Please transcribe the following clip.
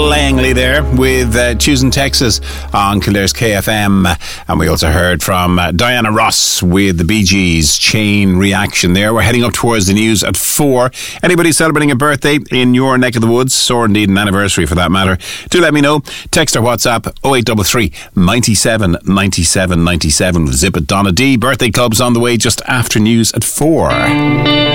Langley there with Choosing Texas on Kildare's KFM. And we also heard from Diana Ross with the Bee Gees, Chain Reaction there. We're heading up towards the news at 4. Anybody celebrating a birthday in your neck of the woods, or indeed an anniversary for that matter, do let me know. Text or WhatsApp 0833 97 97 97 with Zip it Donna D. Birthday club's on the way just after news at 4.